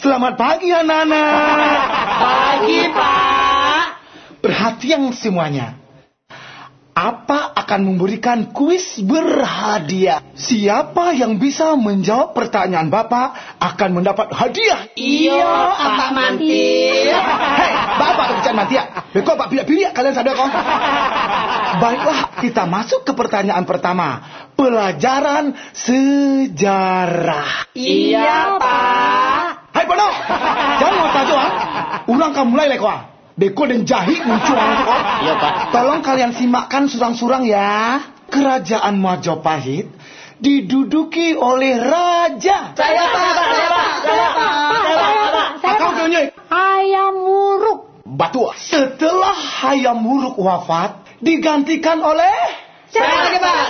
Selamat pagi anak-anak. Pagi, Pak. Perhatian semuanya. Apa akan memberikan kuis berhadiah. Siapa yang bisa menjawab pertanyaan Bapak akan mendapat hadiah. Iya, Pak Mantil. Hei, Bapak berbicara nanti ya. Bekok Pak pilih kalian sadar kok. Baiklah, kita masuk ke pertanyaan pertama. Pelajaran sejarah. Iya, Pak. Hai Pono, jangan mau tahu ah. Ulang kamu mulai lekwa. Beko dan jahit muncul. Iya, Pak. Tolong kalian simakkan surang-surang ya. Kerajaan Majapahit diduduki oleh raja. Saya, Pak. Kau tunjuk. Hayam Wuruk. Batu. Setelah Hayam Wuruk wafat, digantikan oleh Saya lagi, Pak.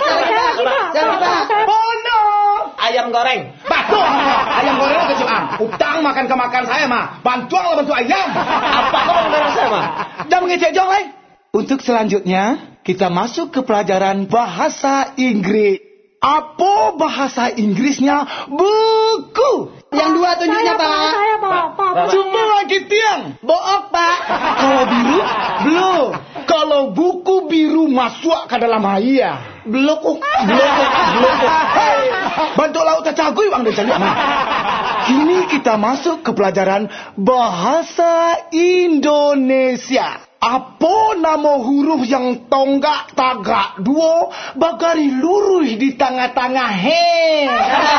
Pono. Ayam goreng. Batu. Ayam goreng kecil utang makan kemakan saya mah. Bantuan lah bantu ayam. Apa kau goreng saya, Pak? Jangan mengecek jong, lai. Untuk selanjutnya, kita masuk ke pelajaran bahasa Inggris. Apa bahasa Inggrisnya? Buku. Yang dua tunjuknya, Pak. Saya, Pak. Coba lagi tiang. Book, Pak. Kalau biru, belum. Kalau buku biru masuk ke dalam haya. Belum. Hey, bantu laut cacagui bang dan cari anak. Kini kita masuk ke pelajaran bahasa Indonesia. Apa nama huruf yang tonggak tagak dua bagari luruh di tengah-tengah he?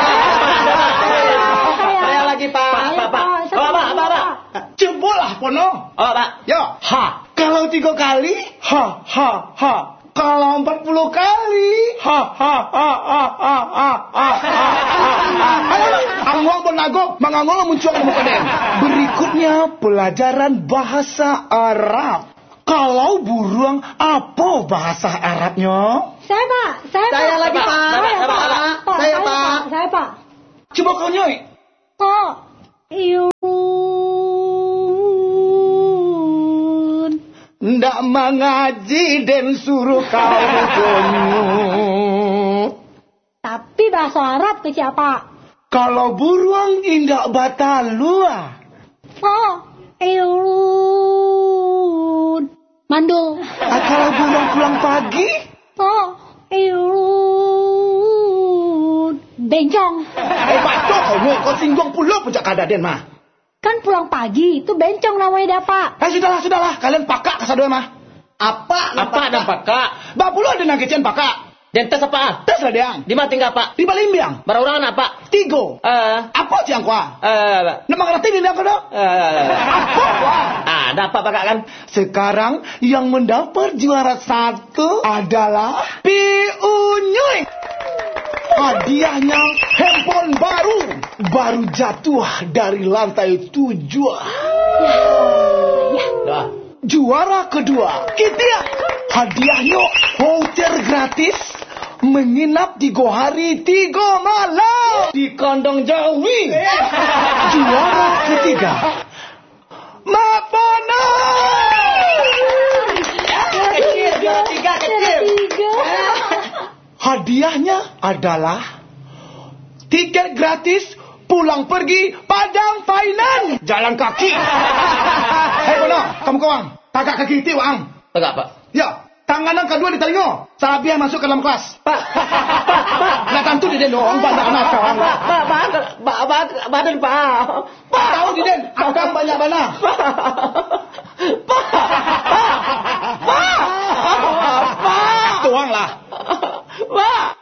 Saya lagi, Pak. Pak. Cobalah Pono. Oh, Pak. Yo, ha. Kalau 3 kali, ha. Kalau 40 kali, ha. Ayo, angwang penago, mangangolo muncul ke muka den. Berikutnya pelajaran bahasa Arab. Kalau burung, apa bahasa Arabnya? Saya, Pak. Saya lagi, Pak. Saya, Pak. Coba kau nyoi. Pak. Ndak mengaji dan suruh kau kunyut. Tapi bahasa Arab ke siapa? Kalau burung indak batalua. Pak. Mandul. Kalau burung pulang pagi. Pak. Bencong. Batok kau singgung pula puncak kadaden mah. Kan pulang pagi itu bencong namanya dah, Pak. Sudahlah. Kalian pakak kesadua mah. Apa dan Pak? Bak pula ada nangkecian pakak. Dan tes apa? Tes lah diang. Di mana tinggal, Pak? Di Balimbiang. Beraurangan apa? 3. Apa ciang kuah? Nama ngerti ni aku dah. Apa kuah? Ada apa, Pak kan? Sekarang yang mendapat juara 1 adalah Piunyuy. Hadiahnya handphone baru jatuh dari lantai 7. Juara kedua, kita hadiahnya voucher gratis menginap 3 hari 3 malam di kandang Jawi. Juara ketiga, Mapono. Kecil. Hadiahnya adalah tiket gratis pulang pergi Padang Finance. Jalan kaki. Hei Pono, kamu kawang. Tagak kaki itu ang. Tegak, Pak. Ya, tangan yang kedua di telinga. Sabiah masuk ke dalam kelas. Pak. Nah tentu di den dong, banyak anak kawang. Badan, Pak. Tahu di den, akan banyak mana. Pak. Tuang lah. Pak.